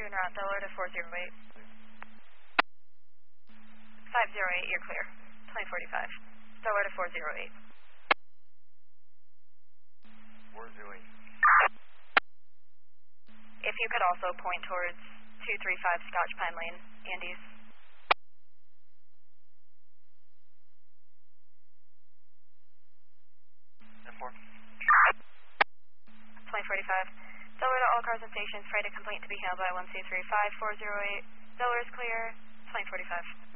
en route, Delaware to 408. 508, you're clear. 2045. Delaware to 408. 408. If you could also point towards 235 Scotch Pine Lane, Andes. N4. 2045. Delaware to all cars and stations, freight a complaint to be handled by 1C35408. Delaware is clear. 2045.